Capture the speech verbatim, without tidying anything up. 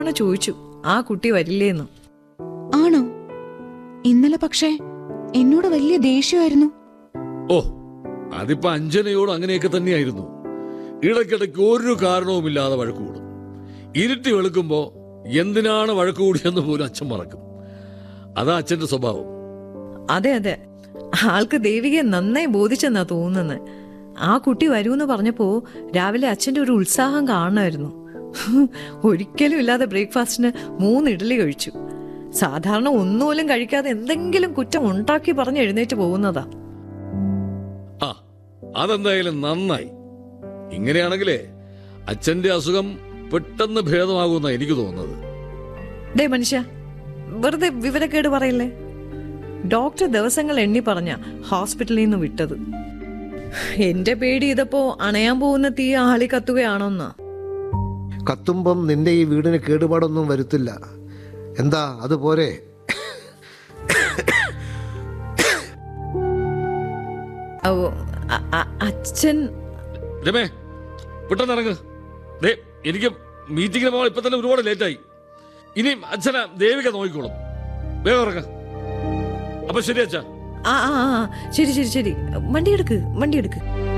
ചോദിച്ചു ആ കുട്ടി വരില്ലേന്ന്. ആണോ? ഇന്നലെ പക്ഷേ എന്നോട് വലിയ ദേഷ്യമായിരുന്നു. ഓ, അതിപ്പോ അഞ്ജനയോട് അങ്ങനെയൊക്കെ തന്നെയായിരുന്നു. ഇടയ്ക്കിടയ്ക്ക് ഒരു കാരണവുമില്ലാതെ വഴക്ക് കൂടും. ഇരുട്ടി വെളുക്കുമ്പോ എന്തിനാണ് വഴക്ക് കൂടിയെന്ന് പോലും അച്ഛൻ മറക്കും. അതാ അച്ഛന്റെ സ്വഭാവം. അതെ അതെ, ആൾക്ക് ദേവികയെ നന്നായി ബോധിച്ചെന്നാ തോന്നുന്നത്. ആ കുട്ടി വരൂന്ന് പറഞ്ഞപ്പോ രാവിലെ അച്ഛന്റെ ഒരു ഉത്സാഹം കാണുമായിരുന്നു. ഒരിക്കലും ഇല്ലാതെ ബ്രേക്ക്ഫാസ്റ്റിന് മൂന്ന് ഇഡ്ഡലി കഴിച്ചു. സാധാരണ ഒന്നുപോലും കഴിക്കാതെ എന്തെങ്കിലും കുറ്റം ഉണ്ടാക്കി പറഞ്ഞ് എഴുന്നേറ്റ് പോകുന്നതാ. ആ, അതെന്തായാലും നന്നായി. ഇങ്ങനെയാണെങ്കിലേ അച്ഛന്റെ അസുഖം പെട്ടെന്ന് ഭേദമാകുമെന്നാ എനിക്ക് തോന്നുന്നത്. ഡേ മനുഷ്യ, വെറുതെ വിവരക്കേട് പറയില്ലേ. ഡോക്ടർ ദിവസങ്ങൾ എണ്ണി പറഞ്ഞ ഹോസ്പിറ്റലിൽ നിന്ന് വിട്ടത്. എന്റെ പേടി ഇതപ്പോ അണയാൻ പോകുന്ന തീ ആളി കത്തുകയാണോന്നാ. കത്തുമ്പം നിന്റെ ഈ വീടിന് കേടുപാടൊന്നും വരുത്തില്ല. എന്താ അതുപോലെ? അച്ഛൻ രമേ, പെട്ടെന്ന് ഇറങ്ങ്. ദേ, എനിക്ക് മീറ്റിംഗിന് പോകാൻ ഇപ്പൊ തന്നെ ഒരുപാട് ലേറ്റായി. ഇനി അച്ഛനെ ദേവിക നോക്കിക്കോളും. വേഗം ഇറങ്ങ. അപ്പൊ ശരി അച്ഛാ. ആ ആ ശരി ശരി ശരി, വണ്ടി എടുക്ക് വണ്ടി എടുക്ക്.